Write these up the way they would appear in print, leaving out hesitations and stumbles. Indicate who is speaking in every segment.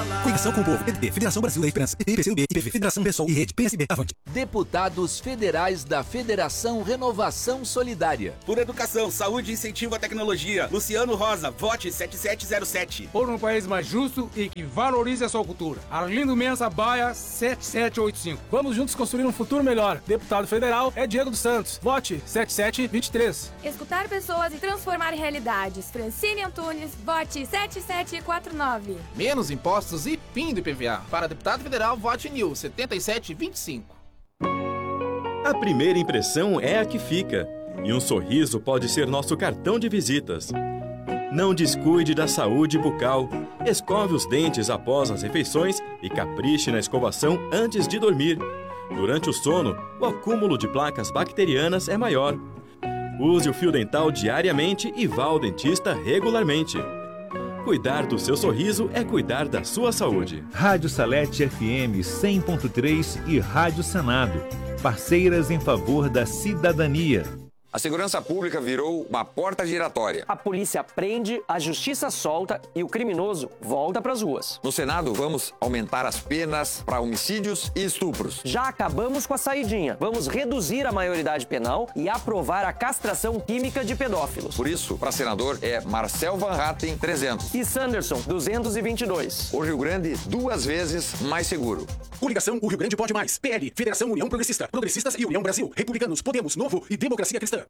Speaker 1: Conexão com o Povo, PDT, Federação Brasil da Esperança, PT, PCdoB, IPV, Federação PSOL e Rede, PSB, avante.
Speaker 2: Deputados federais da Federação Renovação Solidária.
Speaker 3: Por educação, saúde e incentivo à tecnologia. Luciano Rosa, vote 7707.
Speaker 4: Por um país mais justo e que valorize a sua cultura. Arlindo Mensa Baia, 7785. Vamos juntos construir um futuro melhor. Deputado federal é Diego dos Santos. Vote 7723.
Speaker 5: Escutar pessoas e transformar realidades. Francine Antunes, vote 7749.
Speaker 6: Menos impostos e fim do IPVA. Para deputado federal, vote NIL 7725.
Speaker 7: A primeira impressão é a que fica. E um sorriso pode ser nosso cartão de visitas. Não descuide da saúde bucal. Escove os dentes após as refeições e capriche na escovação antes de dormir. Durante o sono, o acúmulo de placas bacterianas é maior. Use o fio dental diariamente e vá ao dentista regularmente. Cuidar do seu sorriso é cuidar da sua saúde.
Speaker 8: Rádio Salete FM 100.3 e Rádio Senado. Parceiras em favor da cidadania.
Speaker 9: A segurança pública virou uma porta giratória.
Speaker 10: A polícia prende, a justiça solta e o criminoso volta para as ruas.
Speaker 9: No Senado, vamos aumentar as penas para homicídios e estupros.
Speaker 10: Já acabamos com a saidinha. Vamos reduzir a maioridade penal e aprovar a castração química de pedófilos.
Speaker 9: Por isso, para senador, é Marcel Van Hatten, 300.
Speaker 10: E Sanderson, 222.
Speaker 9: O Rio Grande, 2 vezes mais seguro.
Speaker 1: Coligação O Rio Grande Pode Mais. PL, Federação União Progressista, Progressistas e União Brasil. Republicanos, Podemos, Novo e Democracia Cristã.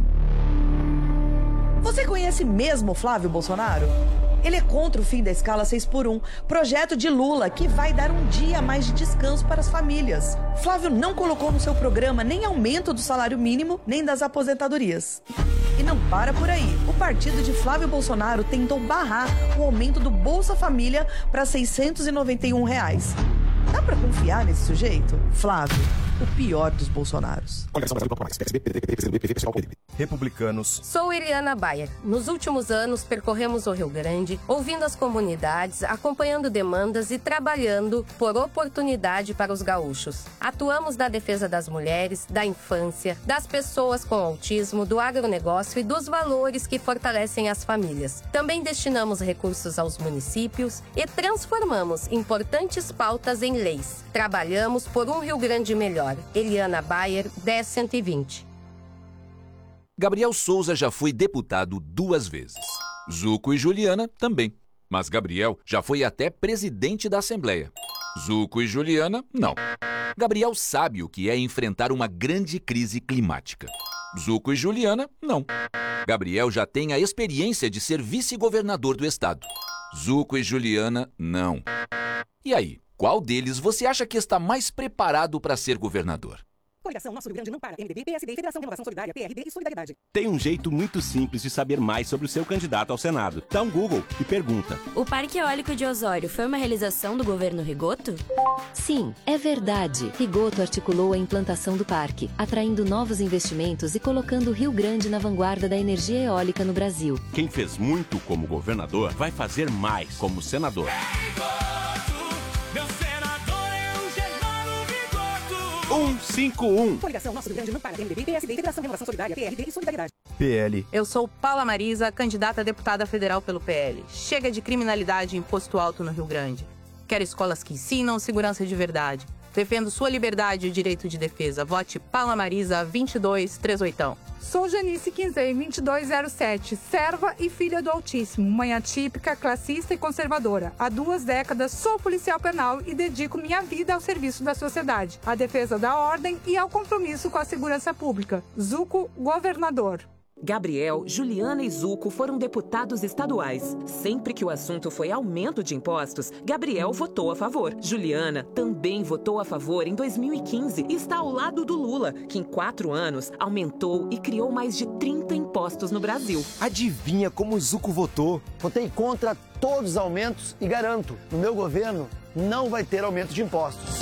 Speaker 11: Você conhece mesmo Flávio Bolsonaro? Ele é contra o fim da escala 6x1, projeto de Lula que vai dar um dia a mais de descanso para as famílias. Flávio não colocou no seu programa nem aumento do salário mínimo, nem das aposentadorias. E não para por aí. O partido de Flávio Bolsonaro tentou barrar o aumento do Bolsa Família para R$ 691. Dá pra confiar nesse sujeito? Flávio, o pior dos Bolsonaros.
Speaker 12: Republicanos.
Speaker 13: Sou Iriana Bayer. Nos últimos anos, percorremos o Rio Grande, ouvindo as comunidades, acompanhando demandas e trabalhando por oportunidade para os gaúchos. Atuamos na defesa das mulheres, da infância, das pessoas com autismo, do agronegócio e dos valores que fortalecem as famílias. Também destinamos recursos aos municípios e transformamos importantes pautas em leis. Trabalhamos por um Rio Grande melhor. Eliana Bayer, 1020.
Speaker 2: Gabriel Souza já foi deputado 2 vezes. Zuco e Juliana também. Mas Gabriel já foi até presidente da Assembleia. Zuco e Juliana, não. Gabriel sabe o que é enfrentar uma grande crise climática. Zuco e Juliana, não. Gabriel já tem a experiência de ser vice-governador do estado. Zuco e Juliana, não. E aí, qual deles você acha que está mais preparado para ser governador?
Speaker 14: Coligação Nosso Rio Grande não para. MDB, PSD, Federação Renovação Solidária, PRB e Solidariedade.
Speaker 15: Tem um jeito muito simples de saber mais sobre o seu candidato ao Senado. Dá um Google e pergunta.
Speaker 16: O Parque Eólico de Osório foi uma realização do governo Rigoto?
Speaker 17: Sim, é verdade. Rigoto articulou a implantação do parque, atraindo novos investimentos e colocando o Rio Grande na vanguarda da energia eólica no Brasil.
Speaker 15: Quem fez muito como governador vai fazer mais como senador. 151.
Speaker 14: Coligação Nosso Rio Grande não para. MDB, PSD, Federação Renovação Solidária, PRB e Solidariedade.
Speaker 12: PL.
Speaker 18: Eu sou Paula Marisa, candidata a deputada federal pelo PL. Chega de criminalidade e imposto alto no Rio Grande. Quero escolas que ensinam segurança de verdade. Defendo sua liberdade e o direito de defesa. Vote Paula Marisa, 2238.
Speaker 19: Sou Janice Quinzei, 2207, serva e filha do Altíssimo, mãe atípica, classista e conservadora. Há 2 décadas sou policial penal e dedico minha vida ao serviço da sociedade, à defesa da ordem e ao compromisso com a segurança pública. Zuco, governador.
Speaker 20: Gabriel, Juliana e Zuco foram deputados estaduais. Sempre que o assunto foi aumento de impostos, Gabriel votou a favor. Juliana também votou a favor em 2015 e está ao lado do Lula, que em 4 anos aumentou e criou mais de 30 impostos no Brasil.
Speaker 12: Adivinha como o Zuco votou?
Speaker 21: Votei contra todos os aumentos e garanto, no meu governo não vai ter aumento de impostos.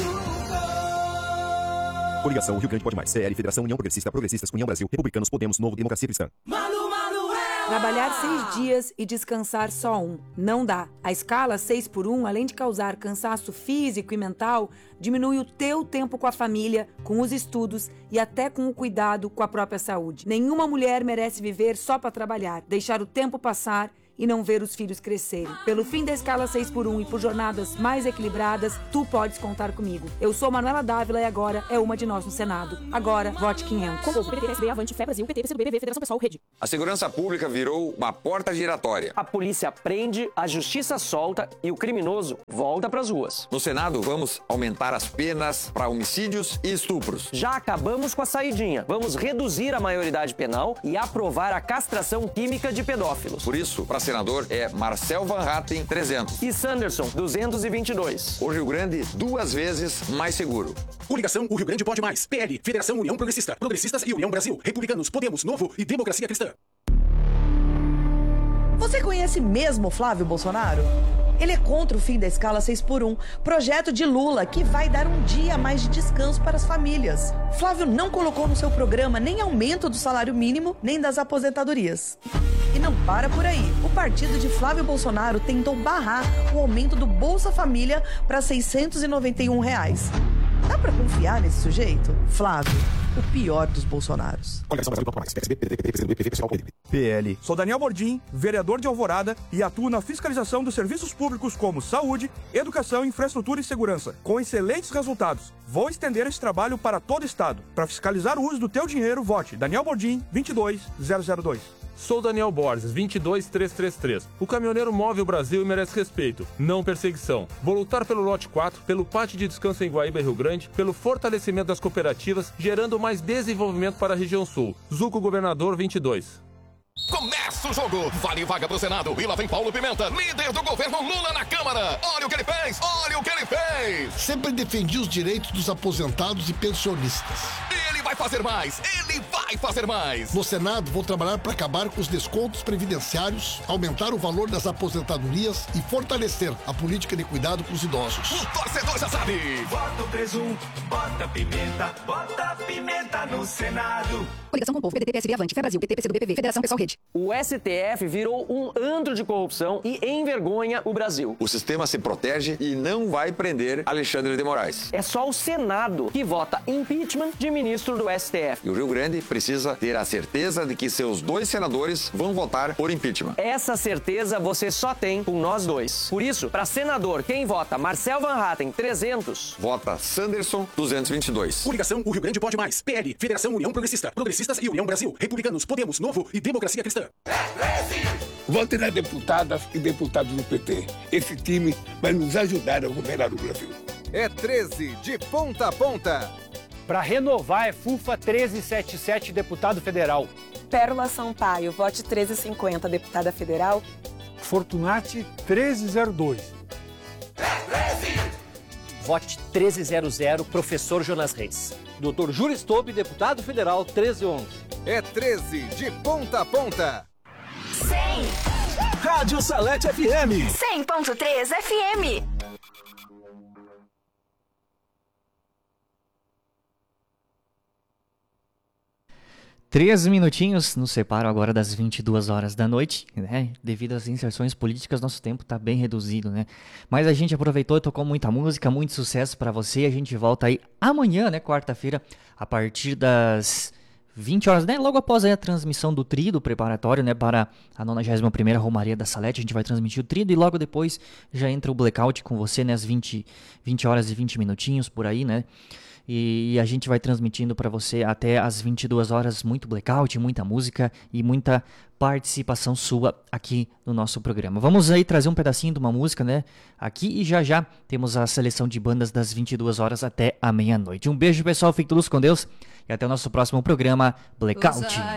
Speaker 12: Coligação Rio Grande Pode Mais. CL, Federação União Progressista, Progressistas, União Brasil, Republicanos, Podemos, Novo, Democracia Cristã.
Speaker 19: Trabalhar 6 dias e descansar só 1. Não dá. A escala 6x1, além de causar cansaço físico e mental, diminui o teu tempo com a família, com os estudos e até com o cuidado com a própria saúde. Nenhuma mulher merece viver só para trabalhar, deixar o tempo passar
Speaker 3: e não ver os filhos crescerem. Pelo fim da escala 6x1 e por jornadas mais equilibradas, tu podes contar comigo. Eu sou Manuela Dávila e agora é uma de nós no Senado. Agora, vote 500.
Speaker 14: Conjunto PT, PSB, Avante, Fé Brasil, PT, PCdoB, PV, Federação Pessoal, Rede.
Speaker 9: A segurança pública virou uma porta giratória.
Speaker 10: A polícia prende, a justiça solta e o criminoso volta pras ruas.
Speaker 9: No Senado, vamos aumentar as penas para homicídios e estupros.
Speaker 10: Já acabamos com a saidinha. Vamos reduzir a maioridade penal e aprovar a castração química de pedófilos.
Speaker 9: Por isso, para senador é Marcel Van Hatten, 300.
Speaker 10: E Sanderson, 222.
Speaker 9: O Rio Grande, 2 vezes mais seguro.
Speaker 1: Coligação O Rio Grande Pode Mais. PL, Federação União Progressista, Progressistas e União Brasil, Republicanos, Podemos, Novo e Democracia Cristã.
Speaker 11: Você conhece mesmo Flávio Bolsonaro? Ele é contra o fim da escala 6x1, projeto de Lula que vai dar um dia a mais de descanso para as famílias. Flávio não colocou no seu programa nem aumento do salário mínimo, nem das aposentadorias. E não para por aí. O partido de Flávio Bolsonaro tentou barrar o aumento do Bolsa Família para R$ 691. Dá pra confiar nesse sujeito? Flávio, o pior dos Bolsonaros.
Speaker 22: PL. Sou Daniel Bordim, vereador de Alvorada e atuo na fiscalização dos serviços públicos como saúde, educação, infraestrutura e segurança, com excelentes resultados. Vou estender esse trabalho para todo o estado. Para fiscalizar o uso do teu dinheiro, vote Daniel Bordim, 22002.
Speaker 23: Sou Daniel Borges, 22333. O caminhoneiro move o Brasil e merece respeito, não perseguição. Vou lutar pelo lote 4, pelo pátio de descanso em Guaíba e Rio Grande, pelo fortalecimento das cooperativas, gerando mais desenvolvimento para a região sul. Zuco Governador 22.
Speaker 24: Começa o jogo, vale vaga pro Senado e lá vem Paulo Pimenta, líder do governo Lula na Câmara. Olha o que ele fez, olha o que ele fez.
Speaker 25: Sempre defendi os direitos dos aposentados e pensionistas.
Speaker 24: Ele vai fazer mais, ele vai fazer mais.
Speaker 25: No Senado, vou trabalhar para acabar com os descontos previdenciários, aumentar o valor das aposentadorias e fortalecer a política de cuidado com os idosos.
Speaker 24: O torcedor já sabe.
Speaker 26: Bota o presunto, bota a pimenta no Senado.
Speaker 14: Coligação com o Povo, PDT, PSB, Avante, Fé Brasil, PT, PCdoB, PV, Federação Pessoal, Rede.
Speaker 10: O STF virou um antro de corrupção e envergonha o Brasil.
Speaker 9: O sistema se protege e não vai prender Alexandre de Moraes.
Speaker 10: É só o Senado que vota impeachment de ministro do STF.
Speaker 9: E o Rio Grande precisa ter a certeza de que seus 2 senadores vão votar por impeachment.
Speaker 10: Essa certeza você só tem com nós 2. Por isso, para senador, quem vota Marcel Van Hatten, 300.
Speaker 9: Vota Sanderson, 222.
Speaker 1: Coligação O Rio Grande Pode Mais. PL, Federação União Progressista, Progressistas e União Brasil, Republicanos, Podemos, Novo e Democracia Cristã.
Speaker 26: Vote nas deputadas e deputados do PT. Esse time vai nos ajudar a governar o Brasil.
Speaker 27: É 13 de ponta a ponta.
Speaker 28: Para renovar é FUFA 1377, deputado federal.
Speaker 29: Pérola Sampaio, vote 1350, deputada federal.
Speaker 28: Fortunati 1302.
Speaker 30: Vote 1300, professor Jonas Reis. Dr. Júlio Stobe, deputado federal 1311.
Speaker 27: É 13 de ponta a ponta.
Speaker 14: 100.
Speaker 27: Rádio Salete FM.
Speaker 14: 100.3 FM.
Speaker 31: Três minutinhos nos separam agora das 22 horas da noite, né? Devido às inserções políticas, nosso tempo está bem reduzido, né? Mas a gente aproveitou e tocou muita música, muito sucesso para você. A gente volta aí amanhã, né? Quarta-feira, a partir das 20 horas, né? Logo após aí a transmissão do Tríduo preparatório, né? Para a 91ª Romaria da Salete, a gente vai transmitir o Tríduo e logo depois já entra o Blackout com você, né? Às 20 horas e 20 minutinhos por aí, né? E a gente vai transmitindo para você até às 22 horas, muito blackout, muita música e muita participação sua aqui no nosso programa. Vamos aí trazer um pedacinho de uma música, né? Aqui e já temos a seleção de bandas das 22 horas até a meia-noite. Um beijo, pessoal, fiquem todos com Deus e até o nosso próximo programa Blackout.